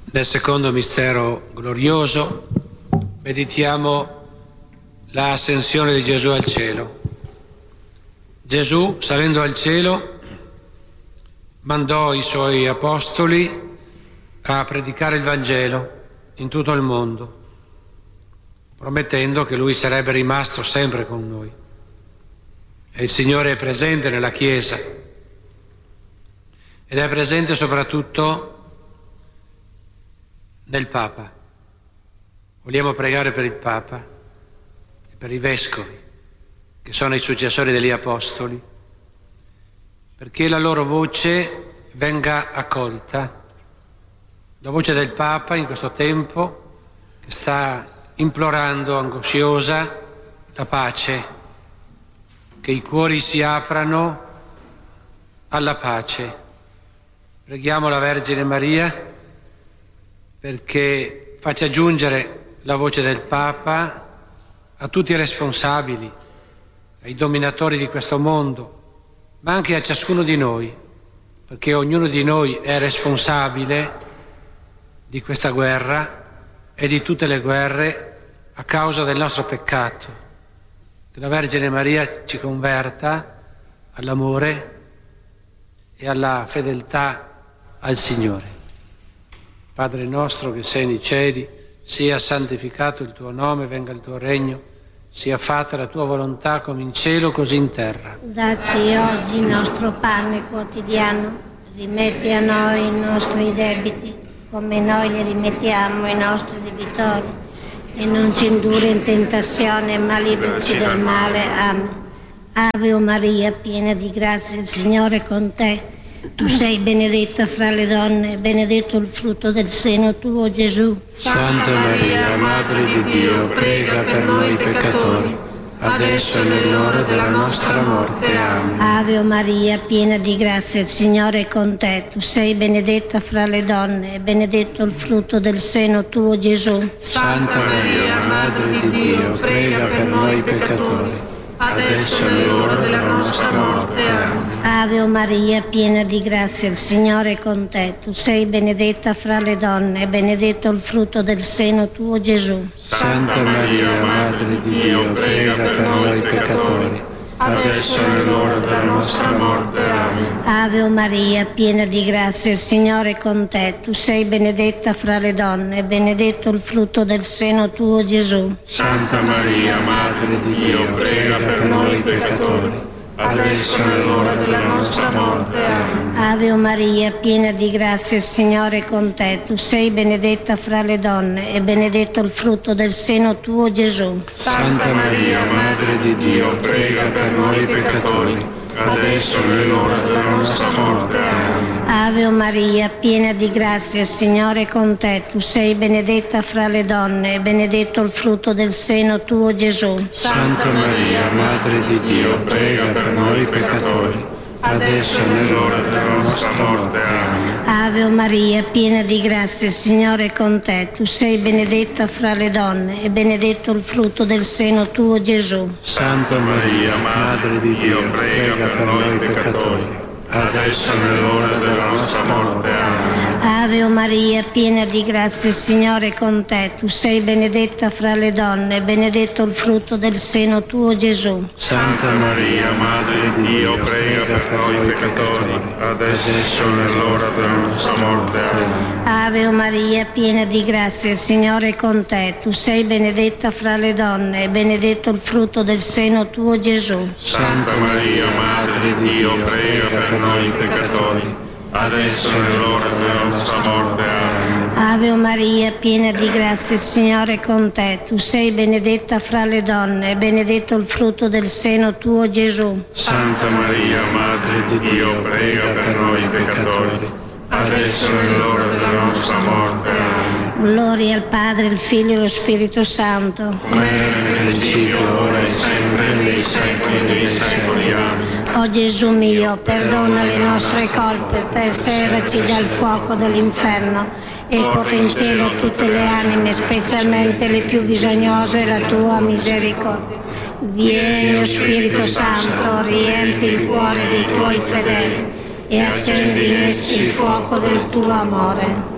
Nel secondo mistero glorioso meditiamo l'ascensione di Gesù al cielo. Gesù, salendo al cielo, mandò i suoi apostoli a predicare il Vangelo in tutto il mondo, promettendo che Lui sarebbe rimasto sempre con noi. E il Signore è presente nella Chiesa ed è presente soprattutto nel Papa. Vogliamo pregare per il Papa e per i Vescovi, che sono i successori degli Apostoli, perché la loro voce venga accolta, la voce del Papa in questo tempo che sta implorando angosciosa la pace, che i cuori si aprano alla pace. Preghiamo la Vergine Maria perché faccia giungere la voce del Papa a tutti i responsabili, ai dominatori di questo mondo, ma anche a ciascuno di noi, perché ognuno di noi è responsabile di questa guerra e di tutte le guerre a causa del nostro peccato. Che la Vergine Maria ci converta all'amore e alla fedeltà al Signore. Padre nostro che sei nei cieli, sia santificato il tuo nome, venga il tuo regno, sia fatta la tua volontà come in cielo così in terra. Dacci oggi il nostro pane quotidiano, rimetti a noi i nostri debiti, come noi li rimettiamo ai nostri debitori, e non ci indurre in tentazione, ma liberaci dal male. Amen. Ave o Maria, piena di grazia, il Signore è con te. Tu sei benedetta fra le donne, benedetto il frutto del seno tuo, Gesù. Santa Maria, Madre di Dio, prega per noi peccatori, adesso è nell'ora della nostra morte. Amen. Ave o Maria, piena di grazia, il Signore è con te. Tu sei benedetta fra le donne, e benedetto il frutto del seno tuo, Gesù. Santa Maria, Madre di Dio, prega per noi peccatori, adesso è l'ora della nostra morte. Amen. Ave o Maria, piena di grazia, il Signore è con te. Tu sei benedetta fra le donne, e benedetto il frutto del seno tuo, Gesù. Santa Maria, Madre di Dio, prega per noi peccatori, adesso è l'ora della nostra morte. Amen. Ave o Maria, piena di grazia, il Signore è con te. Tu sei benedetta fra le donne, e benedetto il frutto del seno tuo, Gesù. Santa Maria, Madre di Dio, prega per noi peccatori, adesso è l'ora della nostra morte. Amen. Ave o Maria, piena di grazia, il Signore è con te. Tu sei benedetta fra le donne, e benedetto il frutto del seno tuo, Gesù. Santa Maria, Madre di Dio, prega per noi peccatori, adesso è l'ora della nostra morte. Amen. Ave o Maria, piena di grazia, il Signore è con te. Tu sei benedetta fra le donne, e benedetto il frutto del seno tuo, Gesù. Santa Maria, Madre di Dio, prega per noi peccatori, adesso è l'ora della nostra morte. Amen. Ave o Maria, piena di grazia, il Signore è con te. Tu sei benedetta fra le donne, e benedetto il frutto del seno tuo, Gesù. Santa Maria, Madre di Dio, prega per noi peccatori, adesso è l'ora della nostra morte. Amen. Ave o Maria, piena di grazia, il Signore è con te. Tu sei benedetta fra le donne, e benedetto il frutto del seno tuo, Gesù. Santa Maria, Madre di Dio, prega per noi peccatori, adesso è l'ora della nostra morte. Amen. Ave o Maria, piena di grazia, il Signore è con te. Tu sei benedetta fra le donne, e benedetto il frutto del seno tuo, Gesù. Santa Maria, Madre di Dio, prega per noi peccatori, adesso è l'ora della nostra morte. Amen. Ave o Maria, piena di grazia, il Signore è con te. Tu sei benedetta fra le donne, e benedetto il frutto del seno tuo, Gesù. Santa Maria, Madre di Dio, prega per noi peccatori, adesso è l'ora della nostra morte. Amen. Gloria al Padre, al Figlio e allo Spirito Santo. Come era nel principio, ora e sempre, nei secoli dei secoli. Amen. O Gesù mio, perdona le nostre colpe, preservaci dal fuoco dell'inferno e porta in cielo tutte le anime, specialmente le più bisognose della tua misericordia. Vieni, o Spirito Santo, riempi il cuore dei tuoi fedeli e accendi in essi il fuoco del tuo amore.